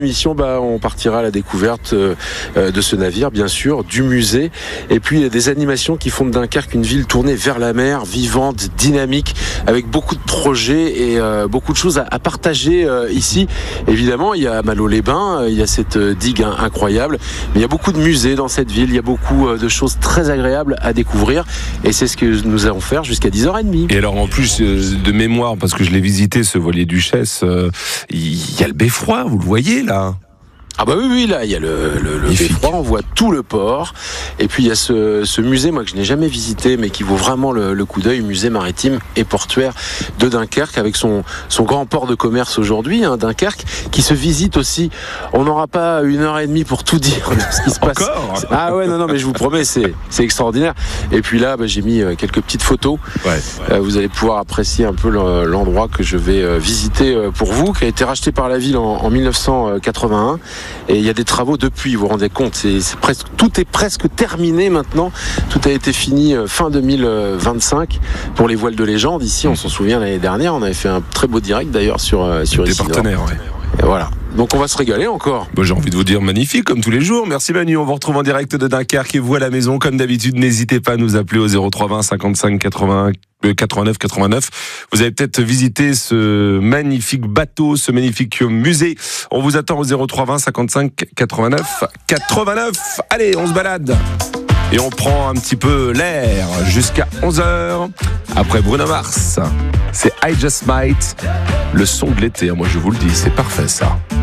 Mission, on partira à la découverte de ce navire, bien sûr, du musée, et puis il y a des animations qui font de Dunkerque une ville tournée vers la mer, vivante, dynamique, avec beaucoup de projets et beaucoup de choses à partager ici. Évidemment, il y à Malo-les-Bains, il y a cette digue incroyable, mais il y a beaucoup de musées dans cette ville, il y a beaucoup de choses très agréables à découvrir, et c'est ce que nous allons faire jusqu'à 10h30. Et alors en plus de mémoire, parce que je l'ai visité ce voilier Duchesse, il y a le beffroi, vous le voyez là? Ah bah oui, là, il y a le beffroi, on voit tout le port. Et puis il y a ce musée, moi que je n'ai jamais visité, mais qui vaut vraiment le coup d'œil, musée maritime et portuaire de Dunkerque, avec son grand port de commerce aujourd'hui, Dunkerque, qui se visite aussi. On n'aura pas 1h30 pour tout dire de ce qui se passe. Encore ? Ah ouais, non, mais je vous promets, c'est extraordinaire. Et puis là, j'ai mis quelques petites photos. Ouais. Vous allez pouvoir apprécier un peu l'endroit que je vais visiter pour vous, qui a été racheté par la ville en 1981. Et il y a des travaux depuis, vous vous rendez compte, tout est presque terminé maintenant. Tout a été fini fin 2025 pour les voiles de légende. Ici, on s'en souvient l'année dernière, on avait fait un très beau direct d'ailleurs sur des partenaires, ouais. Et voilà. Donc on va se régaler encore. J'ai envie de vous dire magnifique comme tous les jours. Merci Manu, on vous retrouve en direct de Dunkerque et vous à la maison comme d'habitude. N'hésitez pas à nous appeler au 0320 55 81 89 89. Vous avez peut-être visité ce magnifique bateau, ce magnifique musée. On vous attend au 0320 55 89 89. Allez, on se balade. Et on prend un petit peu l'air jusqu'à 11h. Après Bruno Mars, c'est I Just Might, le son de l'été. Moi je vous le dis, c'est parfait ça.